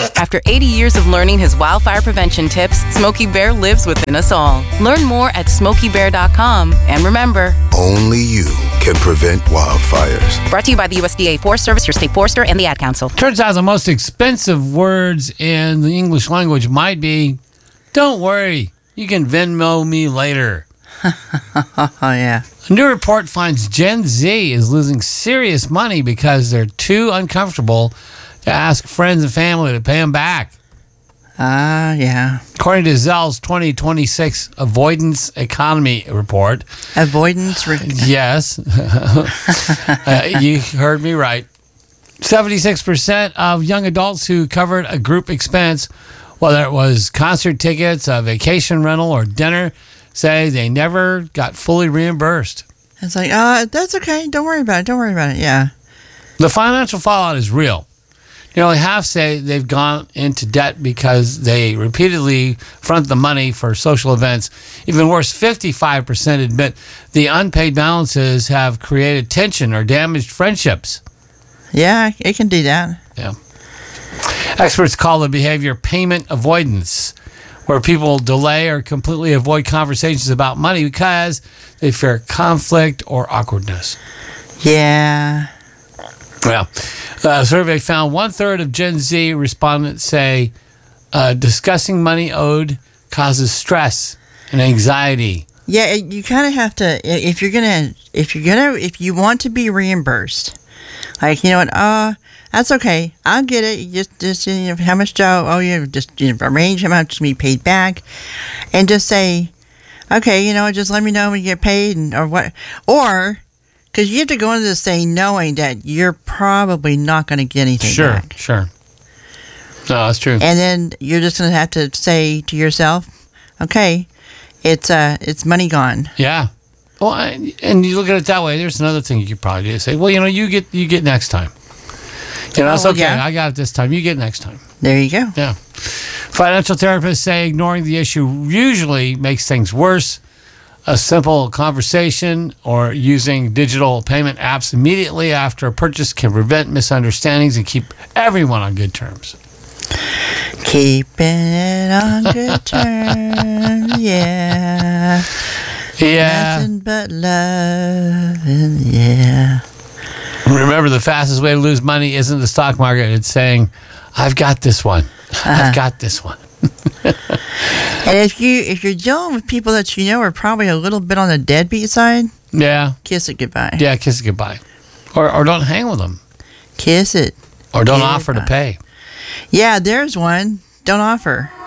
After 80 years of learning his wildfire prevention tips, Smokey Bear lives within us all. Learn more at SmokeyBear.com. And remember, only you can prevent wildfires. Brought to you by the USDA Forest Service, your state forester, and the Ad Council. Turns out the most expensive words in the English language might be, don't worry, you can Venmo me later. Oh, yeah. A new report finds Gen Z is losing serious money because they're too uncomfortable to ask friends and family to pay them back. Yeah. According to Zell's 2026 Avoidance Economy Report. Avoidance? Yes. You heard me right. 76% of young adults who covered a group expense, whether it was concert tickets, a vacation rental, or dinner, say they never got fully reimbursed. It's like, that's okay. Don't worry about it. Yeah. The financial fallout is real. Nearly half say they've gone into debt because they repeatedly front the money for social events. Even worse, 55% admit the unpaid balances have created tension or damaged friendships. Yeah, it can do that. Yeah. Experts call the behavior payment avoidance, where people delay or completely avoid conversations about money because they fear conflict or awkwardness. Yeah. Well, a survey found 1/3 of Gen Z respondents say discussing money owed causes stress and anxiety. Yeah, you kind of have to, if you want to be reimbursed, like, you know what, that's okay, I'll get it, just how much Joe, just arrange how much to be paid back, and just say, okay, just let me know when you get paid, or because you have to go into this thing knowing that you're probably not going to get anything back. Sure. No, that's true. And then you're just going to have to say to yourself, okay, it's money gone. Yeah. Well, and you look at it that way, there's another thing you could probably do. Say, well, you get next time. It's okay. Yeah. I got it this time. You get next time. There you go. Yeah. Financial therapists say ignoring the issue usually makes things worse. A simple conversation or using digital payment apps immediately after a purchase can prevent misunderstandings and keep everyone on good terms. Keeping it on good terms, yeah. Yeah. Nothing but love, and yeah. Remember, the fastest way to lose money isn't the stock market. It's saying, I've got this one. I've got this one. And if you're dealing with people that are probably a little bit on the deadbeat side, yeah, kiss it goodbye. Yeah, kiss it goodbye, or don't hang with them. Kiss it, or don't offer to pay. Yeah, there's one. Don't offer.